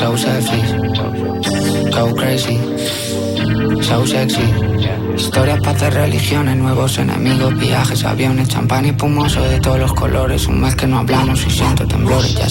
So selfish, go crazy, so sexy. Historias para hacer religiones, nuevos enemigos, viajes, aviones, champán y espumoso de todos los colores. Un mes que no hablamos y siento temblores. Ya